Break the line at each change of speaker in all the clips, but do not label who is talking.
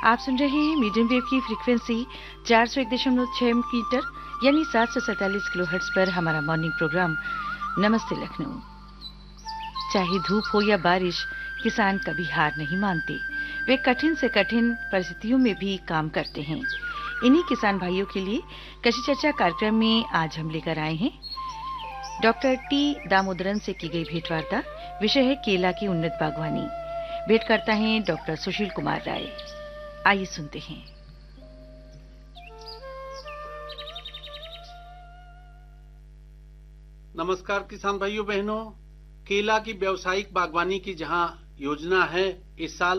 आप सुन रहे हैं मीडियम वेव की फ्रीक्वेंसी 401.6 मीटर यानी 747 किलोहर्ट्ज पर हमारा मॉर्निंग प्रोग्राम नमस्ते लखनऊ। चाहे धूप हो या बारिश, किसान कभी हार नहीं मानते। वे कठिन से कठिन परिस्थितियों में भी काम करते हैं। इन्हीं किसान भाइयों के लिए कृषि चर्चा कार्यक्रम में आज हम लेकर आए हैं डॉक्टर टी दामोदरन से की गई भेंटवार्ता। विषय है केला की उन्नत बागवानी। भेंट करता है डॉक्टर सुशील कुमार राय। आइए सुनते हैं।
नमस्कार किसान भाइयों बहनों। केला की व्यावसायिक बागवानी की जहां योजना है इस साल,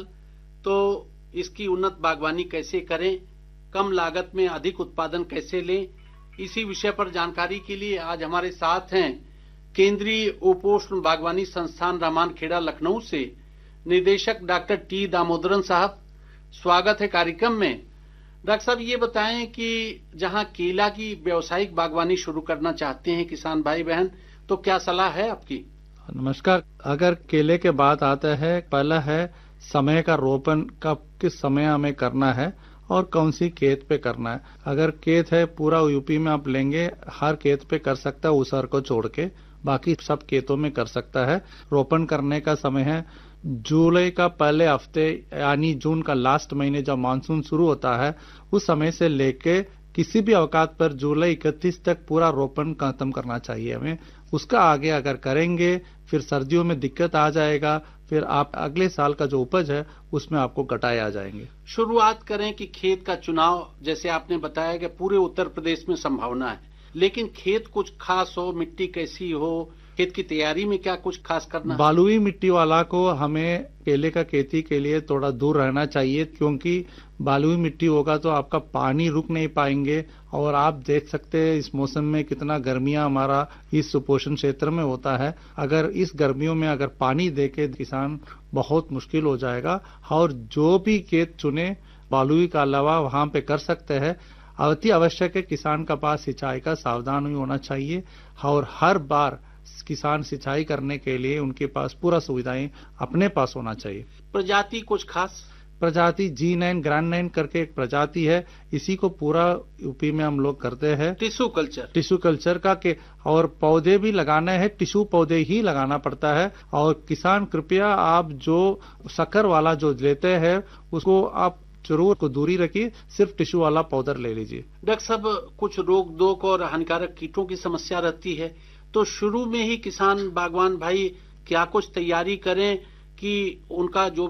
तो इसकी उन्नत बागवानी कैसे करें, कम लागत में अधिक उत्पादन कैसे लें, इसी विषय पर जानकारी के लिए आज हमारे साथ हैं केंद्रीय उपोष्ण बागवानी संस्थान रामानखेड़ा लखनऊ से निदेशक डॉक्टर टी दामोदरन साहब। स्वागत है कार्यक्रम में। डॉक्टर साहब, ये बताएं कि जहां केला की व्यावसायिक बागवानी शुरू करना चाहते हैं किसान भाई बहन, तो क्या सलाह है आपकी?
नमस्कार। अगर केले के बात आता है, पहला है समय का रोपण कब किस समय हमें करना है और कौन सी खेत पे करना है। अगर खेत है पूरा यूपी में आप लेंगे, हर खेत पे कर सकता है उसर को छोड़ के, बाकी सब खेतों में कर सकता है। रोपण करने का समय है जुलाई का पहले हफ्ते यानी जून का लास्ट महीने जब मानसून शुरू होता है उस समय से लेके किसी भी अवकाश पर जुलाई 31 तक पूरा रोपण खत्म करना चाहिए हमें। उसका आगे अगर करेंगे फिर सर्दियों में दिक्कत आ जाएगा, फिर आप अगले साल का जो उपज है उसमें आपको घटाए आ जाएंगे।
शुरुआत करें कि खेत का चुनाव, जैसे आपने बताया कि पूरे उत्तर प्रदेश में संभावना है, लेकिन खेत कुछ खास हो, मिट्टी कैसी हो, खेत की तैयारी में क्या कुछ खास करना है?
बालुई मिट्टी वाला को हमें केले का खेती के लिए थोड़ा दूर रहना चाहिए, क्योंकि बालुई मिट्टी होगा तो आपका पानी रुक नहीं पाएंगे। और आप देख सकते हैं इस मौसम में कितना गर्मियां हमारा इस सुपोषण क्षेत्र में होता है। अगर इस गर्मियों में अगर पानी देके किसान बहुत मुश्किल हो जाएगा। और जो भी खेत चुने बालुई का अलावा वहां पे कर सकते हैं। अति आवश्यक है किसान का पास सिंचाई का सावधान होना चाहिए और हर बार किसान सिंचाई करने के लिए उनके पास पूरा सुविधाएं अपने पास होना चाहिए।
प्रजाति कुछ खास?
प्रजाति G9 ग्रैंड 9 करके एक प्रजाति है, इसी को पूरा यूपी में हम लोग करते हैं। टिश्यू कल्चर का के और पौधे भी लगाने हैं, टिश्यू पौधे ही लगाना पड़ता है। और किसान कृपया आप जो शक्कर वाला जो लेते हैं उसको आप जरूर को दूरी रखिए, सिर्फ टिश्यू वाला पौधा ले लीजिए।
डॉक्टर साहब, कुछ रोग दोग और हानिकारक कीटों की समस्या रहती है, तो शुरू में ही किसान बागवान भाई क्या कुछ तैयारी करें कि उनका जो